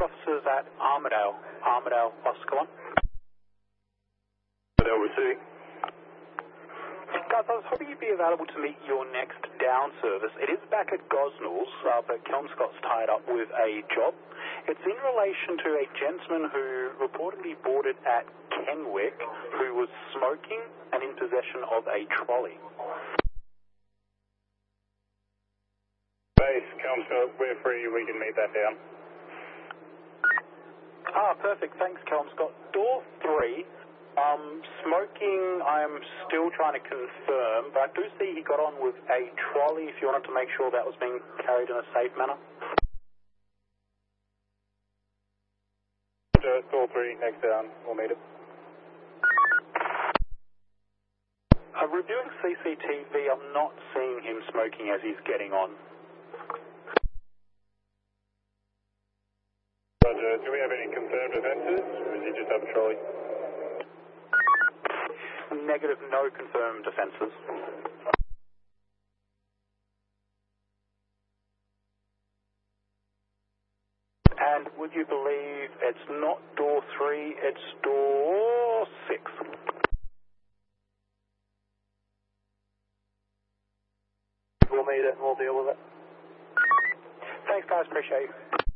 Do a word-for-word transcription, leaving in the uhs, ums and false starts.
Officers at Armidale. Armidale, Oscar one. Armidale receiving. Guys, I was hoping you'd be available to meet your next down service. It is back at Gosnells, uh, but Kelmscott's tied up with a job. It's in relation to a gentleman who reportedly boarded at Kenwick who was smoking and in possession of a trolley. Base, Kelmscott, we're free, we can meet that down. Ah, perfect. Thanks, Kelmscott. Door three. Um, smoking, I'm still trying to confirm, but I do see he got on with a trolley if you wanted to make sure that was being carried in a safe manner. Door three, next down, we'll meet it. Uh, reviewing C C T V, I'm not seeing him smoking as he's getting on. Roger, do we have any confirmed offences, or is he just up a trolley? Negative, no confirmed offences. And would you believe it's not door three, it's door six. We'll meet it and we'll deal with it. Thanks guys, appreciate you.